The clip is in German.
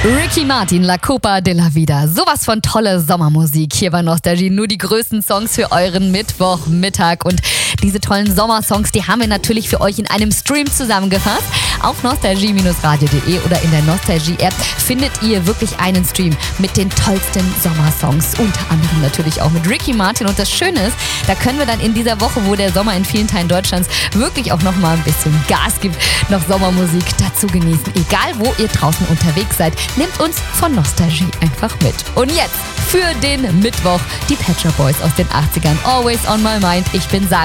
Ricky Martin, La Copa de la Vida. Sowas von tolle Sommermusik. Hier bei Nostalgie nur die größten Songs für euren Mittwochmittag. Und diese tollen Sommersongs, die haben wir natürlich für euch in einem Stream zusammengefasst. Auf nostalgie-radio.de oder in der Nostalgie-App findet ihr wirklich einen Stream mit den tollsten Sommersongs. Unter anderem natürlich auch mit Ricky Martin. Und das Schöne ist, da können wir dann in dieser Woche, wo der Sommer in vielen Teilen Deutschlands wirklich auch nochmal ein bisschen Gas gibt, noch Sommermusik dazu genießen. Egal, wo ihr draußen unterwegs seid, nehmt uns von Nostalgie einfach mit. Und jetzt für den Mittwoch die Pet Shop Boys aus den 80ern. Always on my mind. Ich bin Sarah.